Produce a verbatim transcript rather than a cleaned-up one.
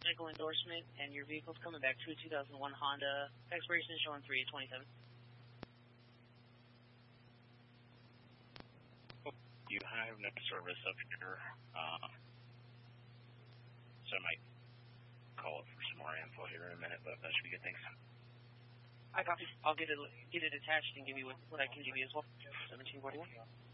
vehicle endorsement, and your vehicle's coming back to a two thousand one Honda. Expiration is showing three twenty-seven. You have no service up here, uh, so I might call it for some more info here in a minute, but that should be good. Thanks. I copy. I'll get it get it attached and give you what, what I can give you as well. seventeen forty-one.